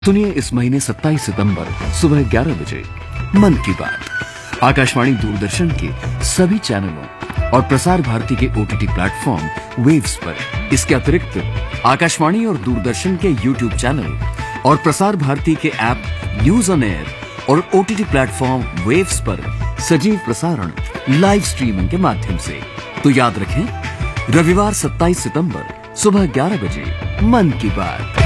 सुनिए इस महीने 27 सितंबर सुबह 11 बजे मन की बात आकाशवाणी दूरदर्शन के सभी चैनलों और प्रसार भारती के ओटीटी प्लेटफॉर्म वेव्स पर। इसके अतिरिक्त आकाशवाणी और दूरदर्शन के यूट्यूब चैनल और प्रसार भारती के ऐप न्यूज ऑन एयर और ओटीटी प्लेटफॉर्म वेव्स पर सजीव प्रसारण लाइव स्ट्रीमिंग के माध्यम से। तो याद रखें, रविवार 27 सितंबर सुबह 11 बजे मन की बात।